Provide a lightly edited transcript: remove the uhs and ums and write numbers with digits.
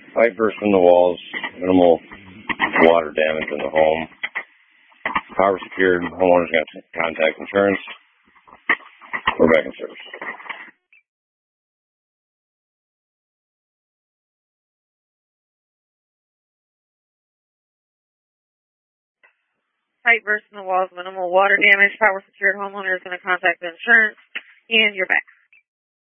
Pipe burst in the walls, minimal water damage in the home. Power secured, homeowner's going to contact insurance. We're back in service. Pipe burst in the walls, minimal water damage, power secured, homeowner is going to contact the insurance, and you're back.